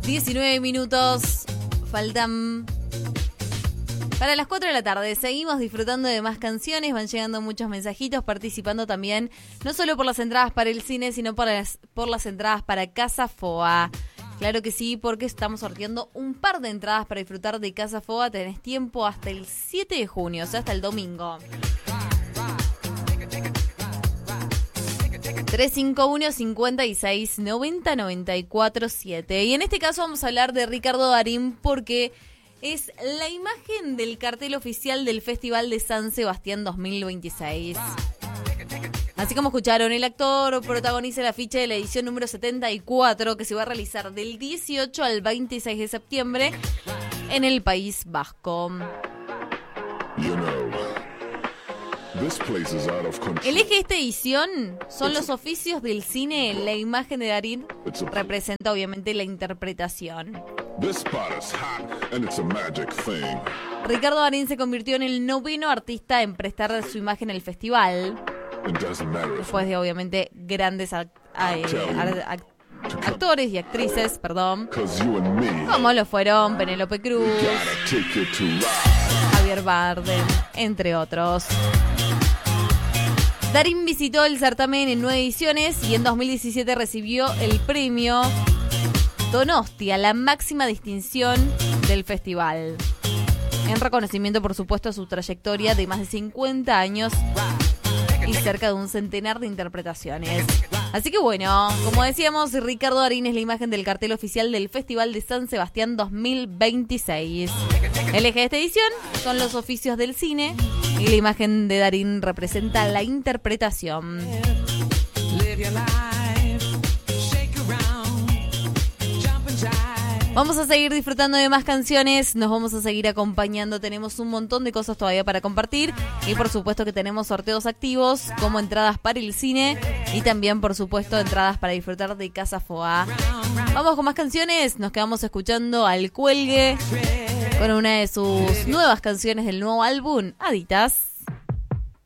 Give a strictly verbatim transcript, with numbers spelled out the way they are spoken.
diecinueve minutos. Faltan para las cuatro de la tarde. Seguimos disfrutando de más canciones. Van llegando muchos mensajitos, participando también, no solo por las entradas para el cine, sino por las, por las entradas para Casa Foa. Claro que sí, porque estamos sorteando un par de entradas para disfrutar de Casa Foa. Tenés tiempo hasta el siete de junio, o sea, hasta el domingo. tres cinco uno, cinco seis, nueve cero nueve cuatro siete. Y en este caso vamos a hablar de Ricardo Darín porque es la imagen del cartel oficial del Festival de San Sebastián dos mil veintiséis. Así como escucharon, el actor protagoniza el afiche de la edición número setenta y cuatro que se va a realizar del dieciocho al veintiséis de septiembre en el País Vasco. You know, this place is out of control. El eje de esta edición son los oficios del cine. La imagen de Darín representa obviamente la interpretación. This spot is hot and it's a magic thing. Ricardo Darín se convirtió en el noveno artista en prestar su imagen al festival. It doesn't matter if Después de obviamente grandes act- eh, ar- act- actores y actrices, perdón, 'cause you and me como lo fueron Penélope Cruz, gotta take it to ride. Javier Bardem, entre otros. Darín visitó el certamen en nueve ediciones y en dos mil diecisiete recibió el premio Donostia, la máxima distinción del festival, en reconocimiento por supuesto a su trayectoria de más de cincuenta años y cerca de un centenar de interpretaciones. Así que bueno, como decíamos, Ricardo Darín es la imagen del cartel oficial del Festival de San Sebastián dos mil veintiséis. El eje de esta edición son los oficios del cine y la imagen de Darín representa la interpretación. Vamos a seguir disfrutando de más canciones, nos vamos a seguir acompañando, tenemos un montón de cosas todavía para compartir y por supuesto que tenemos sorteos activos como entradas para el cine y también por supuesto entradas para disfrutar de Casa Foa. Vamos con más canciones, nos quedamos escuchando al Cuelgue con una de sus nuevas canciones del nuevo álbum, Aditas.